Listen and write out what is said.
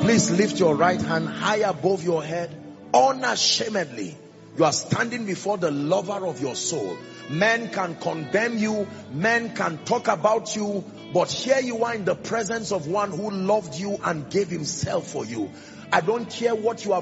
Please lift your right hand high above your head. Unashamedly, you are standing before the lover of your soul. Men can condemn you, men can talk about you, but here you are in the presence of one who loved you and gave himself for you. I don't care what you have